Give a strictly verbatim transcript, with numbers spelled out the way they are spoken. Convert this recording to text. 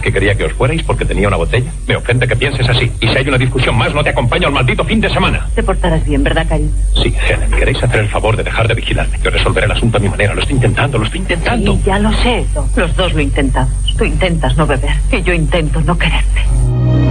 que quería que os fuerais porque tenía una botella? Me ofende que pienses así. Y si hay una discusión más, no te acompaño al maldito fin de semana. Te portarás bien, ¿verdad, cariño? Sí, Helen, queréis hacer el favor de dejar de vigilarme. Yo resolveré el asunto a mi manera. Lo estoy intentando, lo estoy intentando. Sí, ya lo sé. Los dos lo intentamos. Tú intentas no beber y yo intento no quererte.